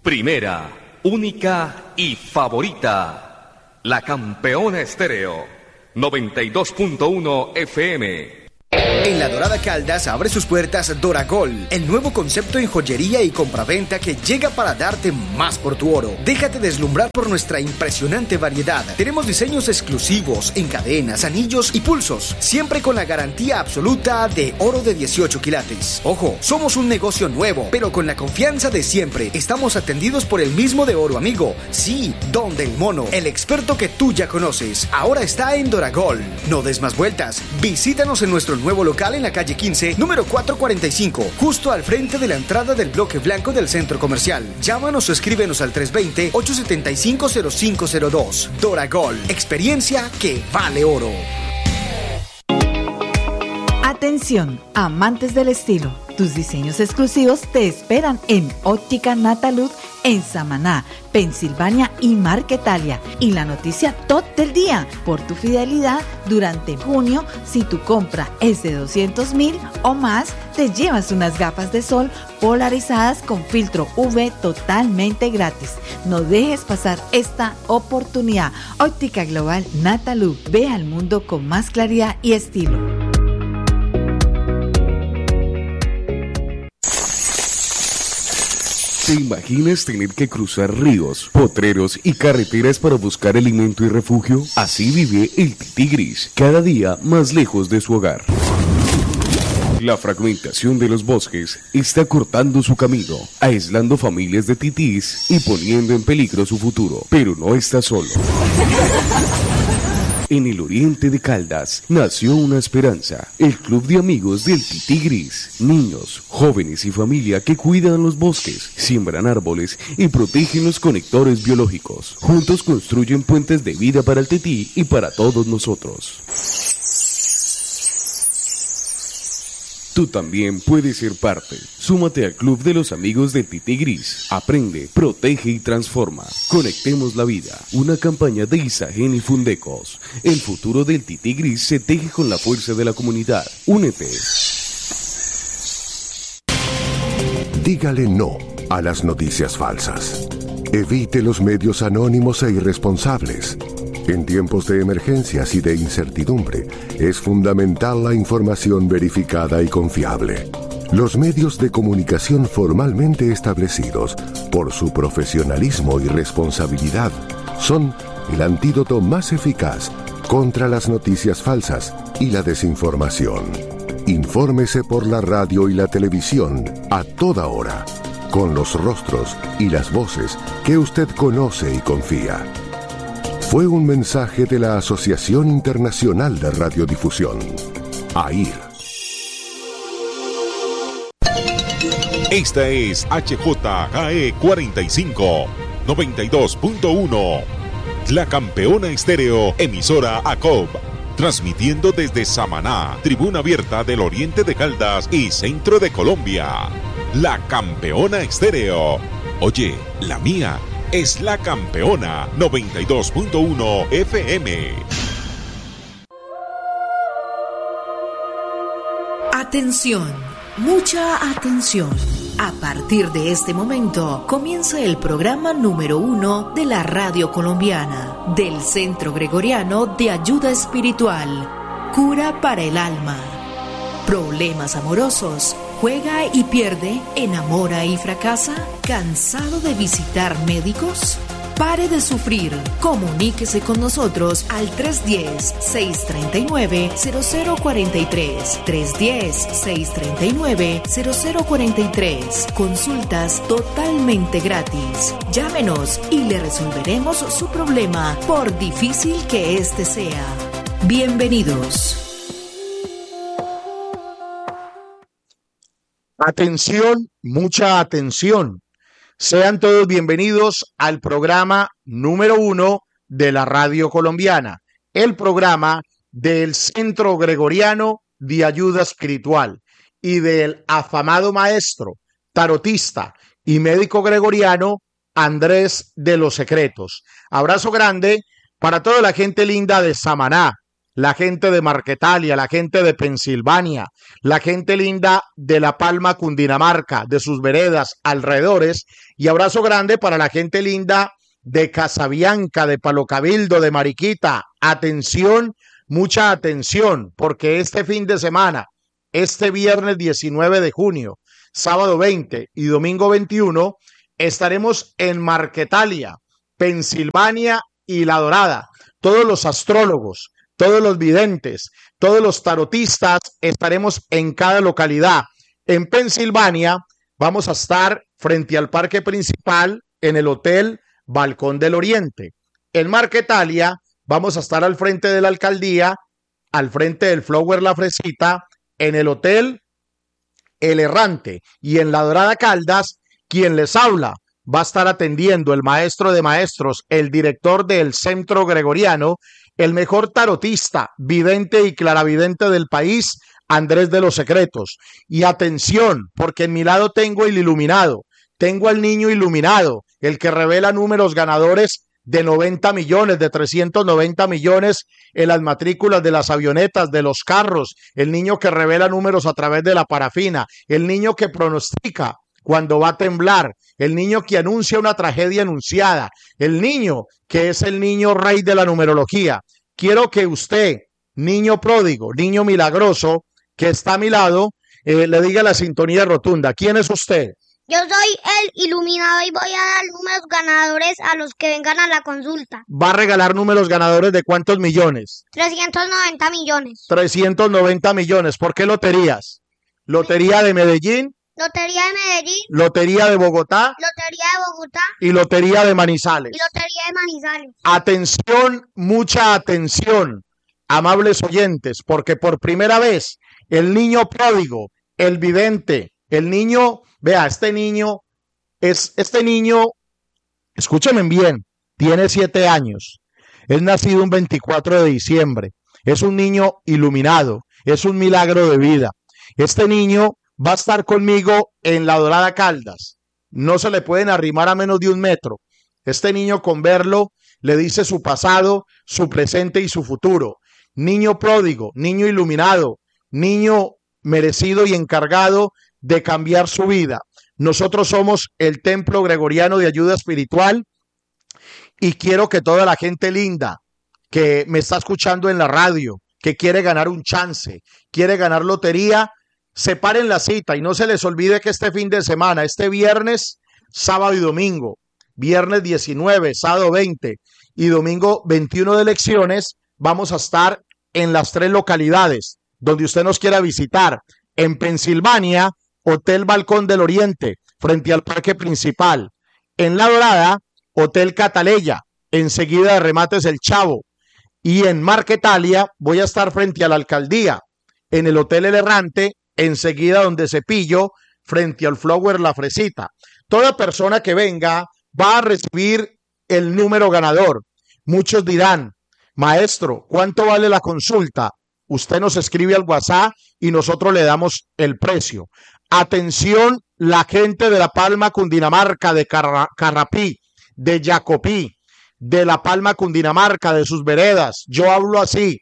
Primera, única y favorita. La Campeona Estéreo. 92.1 FM. En La Dorada Caldas abre sus puertas Doragol, el nuevo concepto en joyería y compraventa que llega para darte más por tu oro. Déjate deslumbrar por nuestra impresionante variedad. Tenemos diseños exclusivos en cadenas, anillos y pulsos, siempre con la garantía absoluta de oro de 18 quilates. Ojo, somos un negocio nuevo, pero con la confianza de siempre. Estamos atendidos por el mismo de Oro Amigo. Sí, Don del Mono, el experto que tú ya conoces. Ahora está en Doragol. No des más vueltas. Visítanos en nuestro nuevo local en la calle 15, número 445, justo al frente de la entrada del bloque blanco del centro comercial. Llámanos o escríbenos al 320-875-0502. Doragol, experiencia que vale oro. Atención, amantes del estilo. Tus diseños exclusivos te esperan en Óptica Nataluz en Samaná, Pensilvania y Marquetalia. Y la noticia top del día: por tu fidelidad durante junio, si tu compra es de 200,000 o más, te llevas unas gafas de sol polarizadas con filtro UV totalmente gratis. No dejes pasar esta oportunidad. Óptica Global Nataluz. Ve al mundo con más claridad y estilo. ¿Te imaginas tener que cruzar ríos, potreros y carreteras para buscar alimento y refugio? Así vive el tití gris, cada día más lejos de su hogar. La fragmentación de los bosques está cortando su camino, aislando familias de titís y poniendo en peligro su futuro. Pero no está solo. En el oriente de Caldas nació una esperanza, el Club de Amigos del Tití Gris. Niños, jóvenes y familia que cuidan los bosques, siembran árboles y protegen los conectores biológicos. Juntos construyen puentes de vida para el tití y para todos nosotros. Tú también puedes ser parte. Súmate al Club de los Amigos del Tití Gris. Aprende, protege y transforma. Conectemos la vida. Una campaña de Isagen y Fundecos. El futuro del Tití Gris se teje con la fuerza de la comunidad. Únete. Dígale no a las noticias falsas. Evite los medios anónimos e irresponsables. En tiempos de emergencias y de incertidumbre, es fundamental la información verificada y confiable. Los medios de comunicación formalmente establecidos, por su profesionalismo y responsabilidad, son el antídoto más eficaz contra las noticias falsas y la desinformación. Infórmese por la radio y la televisión a toda hora, con los rostros y las voces que usted conoce y confía. Fue un mensaje de la Asociación Internacional de Radiodifusión, AIR. Esta es HJGE 45, 92.1. La Campeona Estéreo, emisora ACOB. Transmitiendo desde Samaná, tribuna abierta del oriente de Caldas y centro de Colombia. La Campeona Estéreo. Oye, la mía es La Campeona 92.1 FM. Atención, mucha atención. A partir de este momento comienza el programa número 1 de la radio colombiana, del Centro Gregoriano de Ayuda Espiritual, Cura para el Alma. Problemas amorosos. ¿Juega y pierde? ¿Enamora y fracasa? ¿Cansado de visitar médicos? Pare de sufrir. Comuníquese con nosotros al 310-639-0043. 310-639-0043. Consultas totalmente gratis. Llámenos y le resolveremos su problema, por difícil que este sea. Bienvenidos. Atención, mucha atención. Sean todos bienvenidos al programa número 1 de la radio colombiana, el programa del Centro Gregoriano de Ayuda Espiritual y del afamado maestro, tarotista y médico gregoriano Andrés de los Secretos. Abrazo grande para toda la gente linda de Samaná, la gente de Marquetalia, la gente de Pensilvania, la gente linda de La Palma, Cundinamarca, de sus veredas, alrededores, y abrazo grande para la gente linda de Casabianca, de Palo Cabildo, de Mariquita. Atención, mucha atención, porque este fin de semana, este viernes 19 de junio, sábado 20 y domingo 21, estaremos en Marquetalia, Pensilvania y La Dorada. Todos los astrólogos, todos los videntes, todos los tarotistas estaremos en cada localidad. En Pensilvania vamos a estar frente al parque principal en el Hotel Balcón del Oriente. En Marquetalia vamos a estar al frente de la alcaldía, al frente del Flower La Fresita, en el Hotel El Errante. Y en La Dorada Caldas, quien les habla va a estar atendiendo el maestro de maestros, el director del Centro Gregoriano, el mejor tarotista, vidente y claravidente del país, Andrés de los Secretos. Y atención, porque en mi lado tengo el iluminado, tengo al niño iluminado, el que revela números ganadores de 90 millones, de 390 millones en las matrículas de las avionetas, de los carros, el niño que revela números a través de la parafina, el niño que pronostica cuando va a temblar, el niño que anuncia una tragedia anunciada, el niño que es el niño rey de la numerología. Quiero que usted, niño pródigo, niño milagroso, que está a mi lado, le diga la sintonía rotunda. ¿Quién es usted? Yo soy el iluminado y voy a dar números ganadores a los que vengan a la consulta. ¿Va a regalar números ganadores de cuántos millones? 390 millones. 390 millones. ¿Por qué loterías? Lotería de Medellín. Lotería de Medellín. Lotería de Bogotá. Lotería de Bogotá. Y Lotería de Manizales. Y Lotería de Manizales. Atención, mucha atención, amables oyentes, porque por primera vez el niño pródigo, el vidente, el niño, vea, este niño, escúchenme bien, tiene 7 años, es nacido un 24 de diciembre, es un niño iluminado, es un milagro de vida. Este niño va a estar conmigo en La Dorada Caldas, no se le pueden arrimar a menos de 1 metro. Este niño, con verlo, le dice su pasado, su presente y su futuro. Niño pródigo, niño iluminado, niño merecido y encargado de cambiar su vida. Nosotros somos el Templo Gregoriano de Ayuda Espiritual y quiero que toda la gente linda que me está escuchando en la radio, que quiere ganar un chance, quiere ganar lotería, separen la cita y no se les olvide que este fin de semana, este viernes, sábado y domingo, viernes 19, sábado 20 y domingo 21 de elecciones, vamos a estar en las 3 localidades donde usted nos quiera visitar. En Pensilvania, Hotel Balcón del Oriente, frente al parque principal. En La Dorada, Hotel Cataleya, enseguida de Remates El Chavo. Y en Marquetalia voy a estar frente a la alcaldía, en el Hotel El Errante, enseguida donde Cepillo, frente al Flower La Fresita. Toda persona que venga va a recibir el número ganador. Muchos dirán, maestro, ¿cuánto vale la consulta? Usted nos escribe al WhatsApp y nosotros le damos el precio. Atención, la gente de La Palma, Cundinamarca, de Carrapí, de Jacopí, de La Palma, Cundinamarca, de sus veredas. Yo hablo así,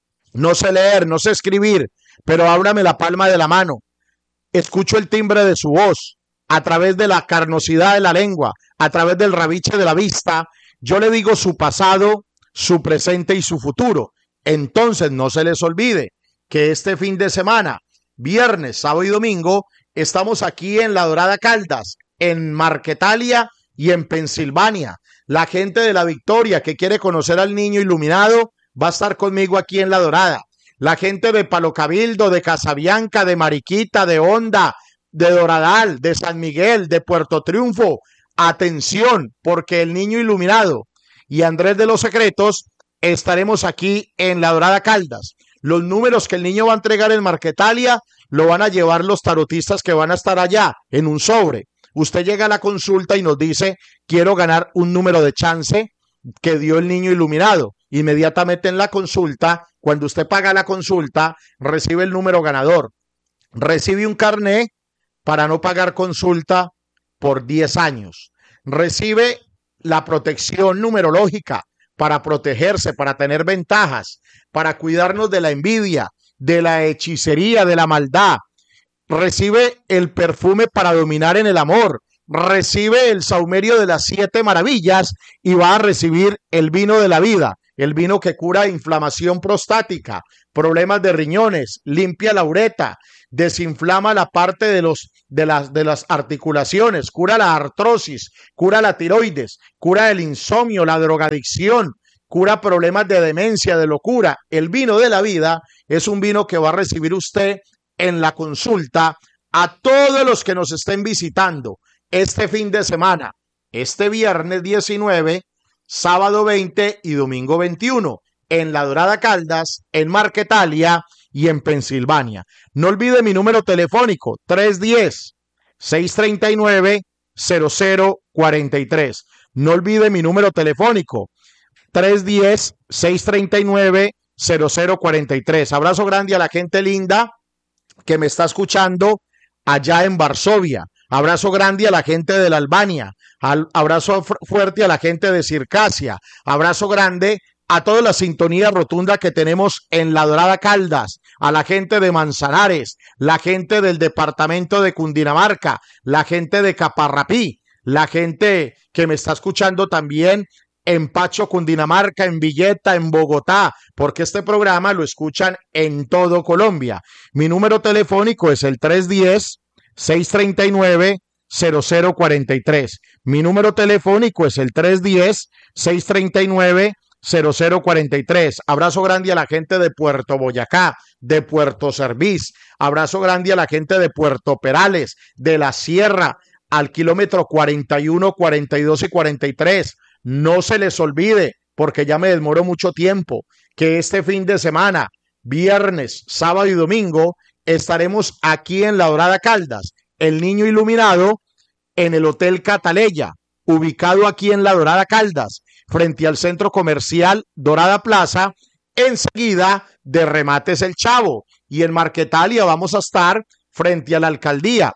no sé leer, no sé escribir, pero ábrame la palma de la mano. Escucho el timbre de su voz, a través de la carnosidad de la lengua, a través del rabiche de la vista. Yo le digo su pasado, su presente y su futuro. Entonces no se les olvide que este fin de semana, viernes, sábado y domingo, estamos aquí en La Dorada Caldas, en Marquetalia y en Pensilvania. La gente de La Victoria que quiere conocer al niño iluminado va a estar conmigo aquí en La Dorada. La gente de Palo Cabildo, de Casabianca, de Mariquita, de Honda, de Doradal, de San Miguel, de Puerto Triunfo. Atención, porque el niño iluminado y Andrés de los Secretos estaremos aquí en La Dorada Caldas. Los números que el niño va a entregar en Marquetalia lo van a llevar los tarotistas que van a estar allá en un sobre. Usted llega a la consulta y nos dice, quiero ganar un número de chance que dio el niño iluminado. Inmediatamente en la consulta, cuando usted paga la consulta, recibe el número ganador. Recibe un carné para no pagar consulta por 10 años. Recibe la protección numerológica para protegerse, para tener ventajas, para cuidarnos de la envidia, de la hechicería, de la maldad. Recibe el perfume para dominar en el amor. Recibe el saumerio de las 7 maravillas y va a recibir el vino de la vida, el vino que cura inflamación prostática, problemas de riñones, limpia la ureta, desinflama la parte de las articulaciones, cura la artrosis, cura la tiroides, cura el insomnio, la drogadicción, cura problemas de demencia, de locura. El vino de la vida es un vino que va a recibir usted en la consulta a todos los que nos estén visitando este fin de semana, este viernes 19, sábado 20 y domingo 21, en La Dorada Caldas, en Marquetalia y en Pensilvania. No olvide mi número telefónico, 310-639-0043. No olvide mi número telefónico, 310-639-0043. Abrazo grande a la gente linda que me está escuchando allá en Varsovia. Abrazo grande a la gente de la Albania. Abrazo fuerte a la gente de Circasia. Abrazo grande a toda la sintonía rotunda que tenemos en La Dorada Caldas, a la gente de Manzanares, la gente del departamento de Cundinamarca, la gente de Caparrapí, la gente que me está escuchando también en Pacho, Cundinamarca, en Villeta, en Bogotá, porque este programa lo escuchan en todo Colombia. Mi número telefónico es el 310-639-0043. Mi número telefónico es el 310-639-0043. Abrazo grande a la gente de Puerto Boyacá, de Puerto Servís. Abrazo grande a la gente de Puerto Perales, de la Sierra, al kilómetro 41, 42 y 43. No se les olvide, porque ya me demoró mucho tiempo, que este fin de semana, viernes, sábado y domingo, estaremos aquí en La Dorada Caldas, el Niño Iluminado, en el Hotel Cataleya, ubicado aquí en La Dorada Caldas, frente al centro comercial Dorada Plaza, enseguida de Remates El Chavo. Y en Marquetalia vamos a estar frente a la alcaldía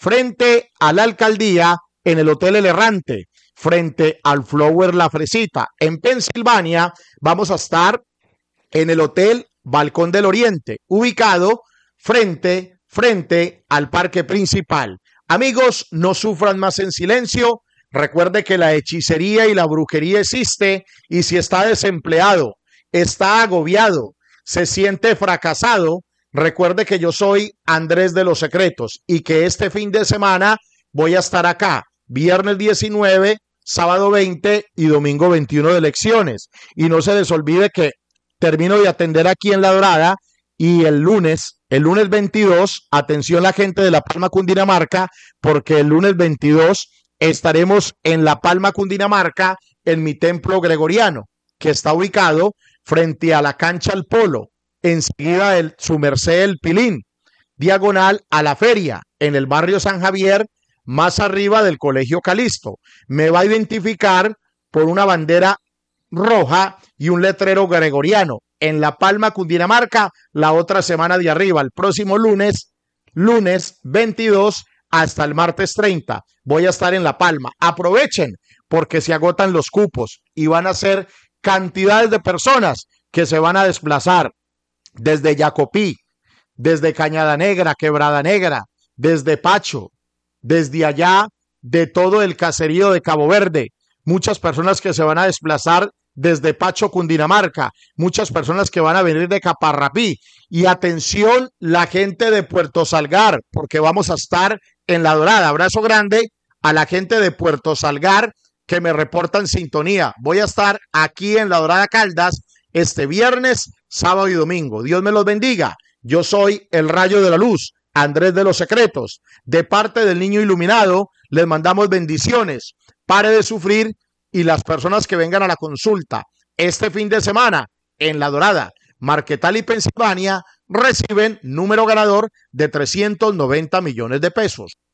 en el Hotel El Errante, frente al Flower La Fresita. En Pensilvania vamos a estar en el Hotel Balcón del Oriente, ubicado frente al parque principal. Amigos, no sufran más en silencio. Recuerde que la hechicería y la brujería existe, y si está desempleado, está agobiado, se siente fracasado, recuerde que yo soy Andrés de los Secretos y que este fin de semana voy a estar acá, viernes 19, sábado 20 y domingo 21 de elecciones. Y no se les olvide que termino de atender aquí en La Dorada, y el lunes 22, atención la gente de La Palma, Cundinamarca, porque el lunes 22 estaremos en La Palma, Cundinamarca, en mi templo gregoriano, que está ubicado frente a la cancha El Polo, enseguida del Su Merced El Pilín, diagonal a la feria, en el barrio San Javier, más arriba del Colegio Calisto. Me va a identificar por una bandera roja y un letrero gregoriano. En La Palma, Cundinamarca, la otra semana de arriba, el próximo lunes 22 hasta el martes 30. Voy a estar en La Palma. Aprovechen, porque se agotan los cupos y van a ser cantidades de personas que se van a desplazar desde Jacopí, desde Cañada Negra, Quebrada Negra, desde Pacho, desde allá de todo el caserío de Cabo Verde. Muchas personas que se van a desplazar desde Pacho, Cundinamarca, muchas personas que van a venir de Caparrapí. Y atención, la gente de Puerto Salgar, porque vamos a estar en La Dorada. Abrazo grande a la gente de Puerto Salgar que me reportan sintonía. Voy a estar aquí en La Dorada Caldas este viernes, sábado y domingo. Dios me los bendiga. Yo soy el Rayo de la Luz, Andrés de los Secretos. De parte del Niño Iluminado, les mandamos bendiciones. Pare de sufrir. Y las personas que vengan a la consulta este fin de semana en La Dorada, Marquetalia y Pensilvania reciben número ganador de 390 millones de pesos.